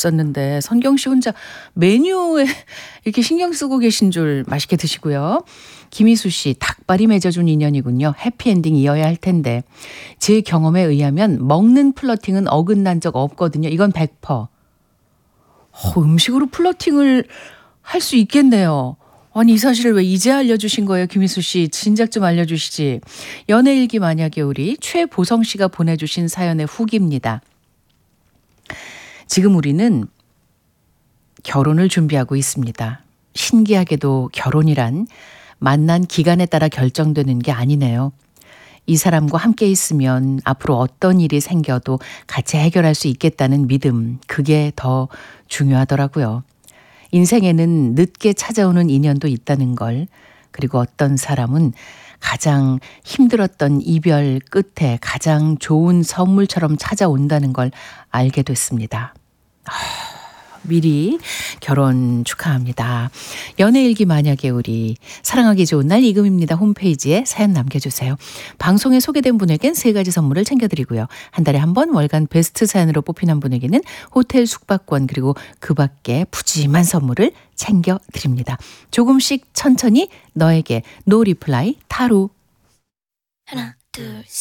있었는데 선경 씨 혼자 메뉴에 이렇게 신경 쓰고 계신 줄 맛있게 드시고요. 김희수 씨, 닭발이 맺어준 인연이군요. 해피엔딩이어야 할 텐데. 제 경험에 의하면 먹는 플러팅은 어긋난 적 없거든요. 이건 100%. 음식으로 플러팅을 할 수 있겠네요. 아니 이 사실을 왜 이제 알려주신 거예요, 김희수 씨. 진작 좀 알려주시지. 연애일기 만약에 우리 최보성 씨가 보내주신 사연의 후기입니다. 지금 우리는 결혼을 준비하고 있습니다. 신기하게도 결혼이란 만난 기간에 따라 결정되는 게 아니네요. 이 사람과 함께 있으면 앞으로 어떤 일이 생겨도 같이 해결할 수 있겠다는 믿음, 그게 더 중요하더라고요. 인생에는 늦게 찾아오는 인연도 있다는 걸, 그리고 어떤 사람은 가장 힘들었던 이별 끝에 가장 좋은 선물처럼 찾아온다는 걸 알게 됐습니다. 미리 결혼 축하합니다. 연애일기 만약에 우리 사랑하기 좋은 날 이금입니다. 홈페이지에 사연 남겨주세요. 방송에 소개된 분에겐 3가지 선물을 챙겨드리고요. 한 달에 한 번 월간 베스트 사연으로 뽑힌 한 분에게는 호텔 숙박권 그리고 그 밖에 푸짐한 선물을 챙겨드립니다. 조금씩 천천히 너에게 노 리플라이 타로. 하나 둘 셋.